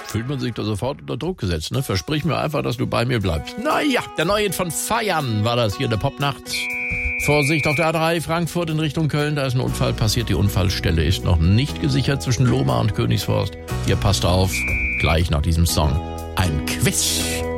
fühlt man sich da sofort unter Druck gesetzt, ne? Versprich mir einfach, dass du bei mir bleibst. Naja, der neue Hit von Feiern war das hier, der Popnacht. Vorsicht auf der A3 Frankfurt in Richtung Köln, da ist ein Unfall passiert. Die Unfallstelle ist noch nicht gesichert zwischen Lohmar und Königsforst. Ihr passt auf, gleich nach diesem Song ein Quiz.